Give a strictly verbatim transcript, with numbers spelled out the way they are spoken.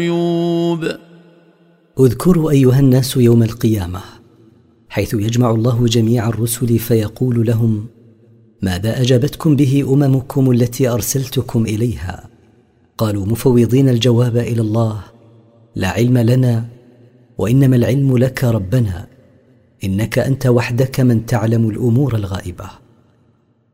الغيوب. اذكروا أيها الناس يوم القيامة حيث يجمع الله جميع الرسل فيقول لهم: ماذا أجابتكم به أممكم التي أرسلتكم إليها؟ قالوا مفوضين الجواب إلى الله: لا علم لنا، وإنما العلم لك ربنا، إنك أنت وحدك من تعلم الأمور الغائبة.